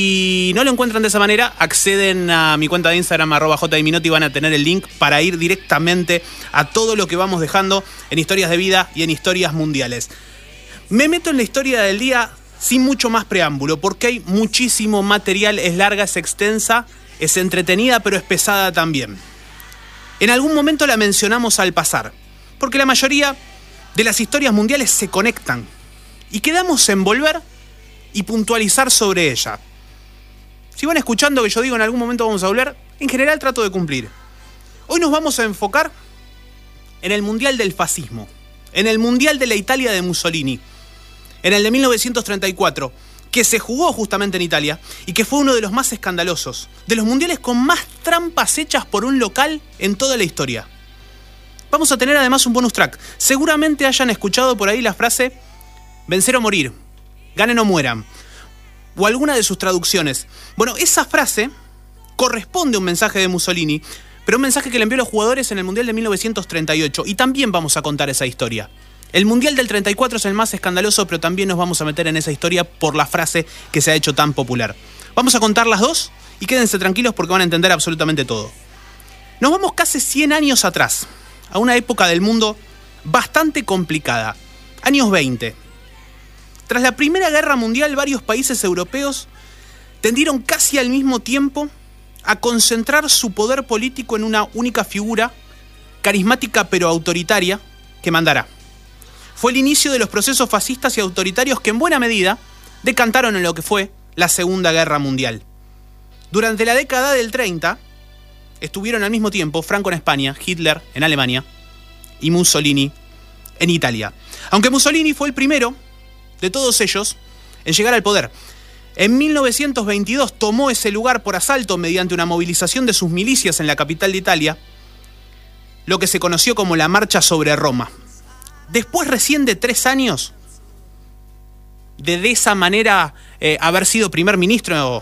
Si no lo encuentran de esa manera, acceden a mi cuenta de Instagram, @jminotti, y van a tener el link para ir directamente a todo lo que vamos dejando en Historias de Vida y en Historias Mundiales. Me meto en la historia del día sin mucho más preámbulo, porque hay muchísimo material, es larga, es extensa, es entretenida, pero es pesada también. En algún momento la mencionamos al pasar, porque la mayoría de las historias mundiales se conectan y quedamos en volver y puntualizar sobre ella. Si van escuchando que yo digo en algún momento vamos a volver, en general trato de cumplir. Hoy nos vamos a enfocar en el Mundial del Fascismo, en el Mundial de la Italia de Mussolini, en el de 1934, que se jugó justamente en Italia y que fue uno de los más escandalosos, de los mundiales con más trampas hechas por un local en toda la historia. Vamos a tener además un bonus track. Seguramente hayan escuchado por ahí la frase vencer o morir, ganen o mueran, o alguna de sus traducciones. Bueno, esa frase corresponde a un mensaje de Mussolini, pero un mensaje que le envió a los jugadores en el Mundial de 1938, y también vamos a contar esa historia. El Mundial del 34 es el más escandaloso, pero también nos vamos a meter en esa historia por la frase que se ha hecho tan popular. Vamos a contar las dos y quédense tranquilos porque van a entender absolutamente todo. Nos vamos casi 100 años atrás, a una época del mundo bastante complicada. Años 20. Tras la Primera Guerra Mundial, varios países europeos tendieron casi al mismo tiempo a concentrar su poder político en una única figura, carismática pero autoritaria, que mandará. Fue el inicio de los procesos fascistas y autoritarios que en buena medida decantaron en lo que fue la Segunda Guerra Mundial. Durante la década del 30 estuvieron al mismo tiempo Franco en España, Hitler en Alemania y Mussolini en Italia. Aunque Mussolini fue el primero de todos ellos en llegar al poder. En 1922 tomó ese lugar por asalto mediante una movilización de sus milicias en la capital de Italia, lo que se conoció como la Marcha sobre Roma. Después recién de 3 años de esa manera haber sido primer ministro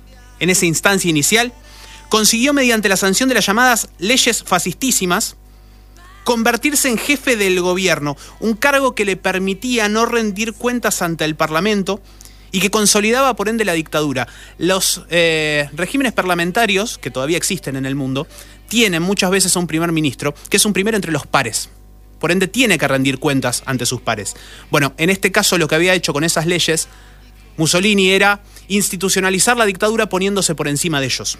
en esa instancia inicial, consiguió mediante la sanción de las llamadas leyes fascistísimas convertirse en jefe del gobierno, un cargo que le permitía no rendir cuentas ante el Parlamento y que consolidaba por ende la dictadura. Los regímenes parlamentarios, que todavía existen en el mundo, tienen muchas veces a un primer ministro, que es un primero entre los pares. Por ende tiene que rendir cuentas ante sus pares. Bueno, en este caso lo que había hecho con esas leyes Mussolini era institucionalizar la dictadura poniéndose por encima de ellos.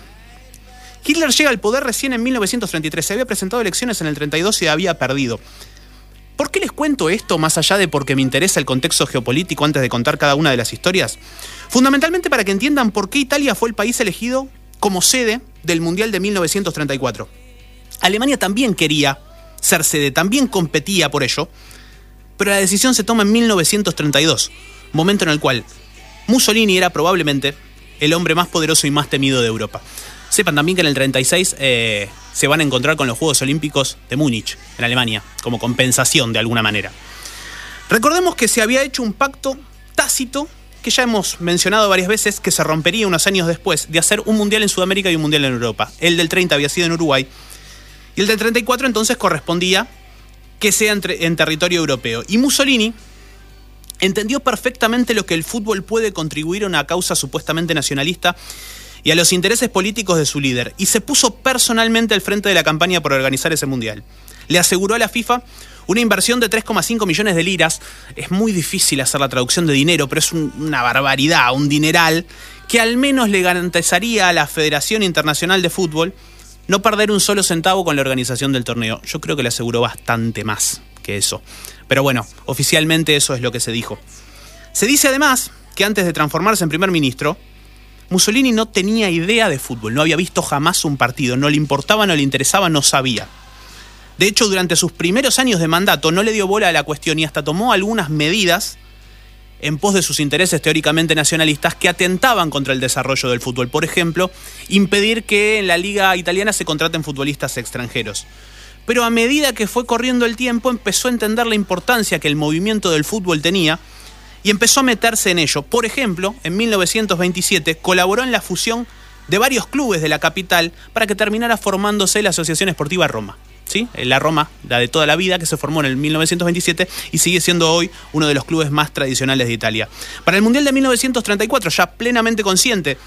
Hitler llega al poder recién en 1933, se había presentado elecciones en el 32 y había perdido. ¿Por qué les cuento esto más allá de porque me interesa el contexto geopolítico antes de contar cada una de las historias? Fundamentalmente para que entiendan por qué Italia fue el país elegido como sede del Mundial de 1934. Alemania también quería ser sede, también competía por ello, pero la decisión se toma en 1932, momento en el cual Mussolini era probablemente el hombre más poderoso y más temido de Europa. Sepan también que en el 36 se van a encontrar con los Juegos Olímpicos de Múnich, en Alemania, como compensación de alguna manera. Recordemos que se había hecho un pacto tácito, que ya hemos mencionado varias veces, que se rompería unos años después de hacer un mundial en Sudamérica y un mundial en Europa. El del 30 había sido en Uruguay, y el del 34 entonces correspondía que sea en territorio europeo. Y Mussolini entendió perfectamente lo que el fútbol puede contribuir a una causa supuestamente nacionalista y a los intereses políticos de su líder, y se puso personalmente al frente de la campaña por organizar ese mundial. Le aseguró a la FIFA una inversión de 3,5 millones de liras. Es muy difícil hacer la traducción de dinero, pero es una barbaridad, un dineral, que al menos le garantizaría a la Federación Internacional de Fútbol no perder un solo centavo con la organización del torneo. Yo creo que le aseguró bastante más que eso. Pero bueno, oficialmente eso es lo que se dijo. Se dice además que antes de transformarse en primer ministro, Mussolini no tenía idea de fútbol, no había visto jamás un partido, no le importaba, no le interesaba, no sabía. De hecho, durante sus primeros años de mandato no le dio bola a la cuestión y hasta tomó algunas medidas en pos de sus intereses teóricamente nacionalistas que atentaban contra el desarrollo del fútbol. Por ejemplo, impedir que en la liga italiana se contraten futbolistas extranjeros. Pero a medida que fue corriendo el tiempo, empezó a entender la importancia que el movimiento del fútbol tenía y empezó a meterse en ello. Por ejemplo, en 1927 colaboró en la fusión de varios clubes de la capital para que terminara formándose la Asociación Esportiva Roma. ¿Sí? La Roma, la de toda la vida, que se formó en el 1927 y sigue siendo hoy uno de los clubes más tradicionales de Italia. Para el Mundial de 1934, ya plenamente consciente